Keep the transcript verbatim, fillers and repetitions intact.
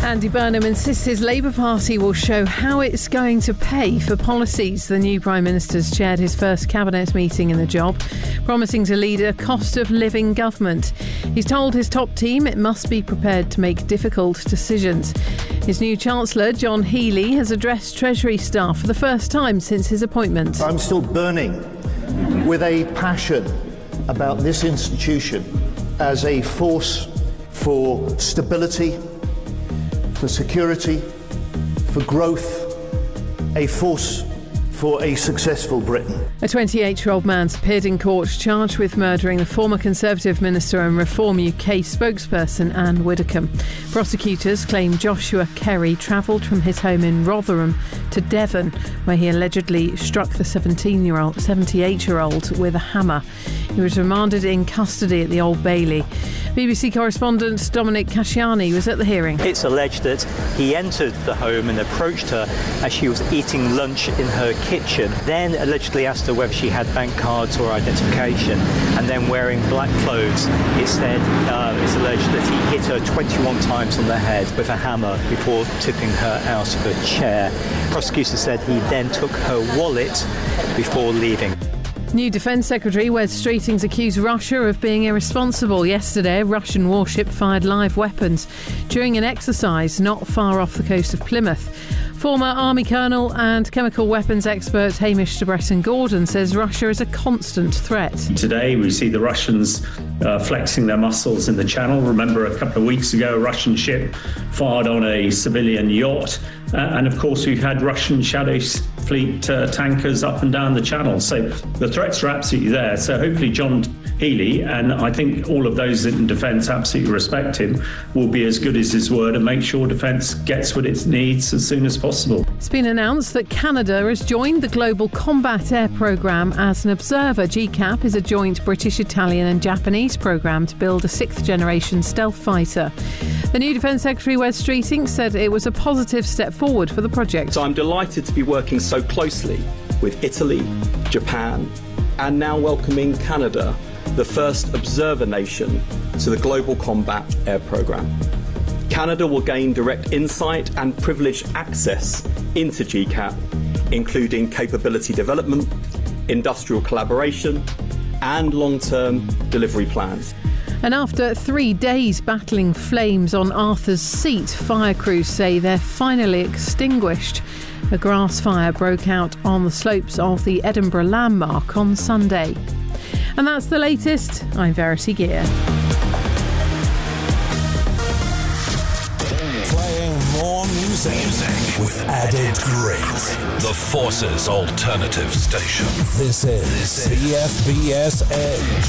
Andy Burnham insists his Labour Party will show how it's going to pay for policies. The new Prime Minister's chaired his first cabinet meeting in the job, promising to lead a cost of living government. He's told his top team it must be prepared to make difficult decisions. His new Chancellor, John Healey, has addressed Treasury staff for the first time since his appointment. I'm still burning with a passion about this institution as a force for stability, for security, for growth, a force for a successful Britain. A twenty-eight-year-old man's appeared in court charged with murdering the former Conservative Minister and Reform U K spokesperson Anne Widdecombe. Prosecutors claim Joshua Kerry travelled from his home in Rotherham to Devon, where he allegedly struck the seventeen-year-old, seventy-eight-year-old with a hammer. He was remanded in custody at the Old Bailey. B B C correspondent Dominic Casciani was at the hearing. It's alleged that he entered the home and approached her as she was eating lunch in her kitchen, then allegedly asked her whether she had bank cards or identification, and then wearing black clothes. It said, uh, it's alleged that he hit her twenty-one times on the head with a hammer before tipping her out of her chair. Prosecutors said he then took her wallet before leaving. New Defence Secretary Wes Streetings accused Russia of being irresponsible. Yesterday, a Russian warship fired live weapons during an exercise not far off the coast of Plymouth. Former Army Colonel and chemical weapons expert Hamish de Bretton Gordon says Russia is a constant threat. Today we see the Russians uh, flexing their muscles in the Channel. Remember, a couple of weeks ago, a Russian ship fired on a civilian yacht. Uh, and of course, we've had Russian Shadow Fleet uh, tankers up and down the Channel. So the threats are absolutely there. So hopefully John Healey, and I think all of those in defence absolutely respect him, will be as good as his word and make sure defence gets what it needs as soon as possible. It's been announced that Canada has joined the Global Combat Air Programme as an observer. G CAP is a joint British, Italian and Japanese programme to build a sixth-generation stealth fighter. The new Defence Secretary Wes Streetings said it was a positive step forward for the project. So I'm delighted to be working so closely with Italy, Japan and now welcoming Canada, the first observer nation to the Global Combat Air Programme. Canada will gain direct insight and privileged access into G CAP, including capability development, industrial collaboration and long-term delivery plans. And after three days battling flames on Arthur's Seat, fire crews say they're finally extinguished. A grass fire broke out on the slopes of the Edinburgh Landmark on Sunday. And that's the latest. I'm Verity Gear. Playing more music, music with added grit. The Force's alternative station. This is C F B S Edge.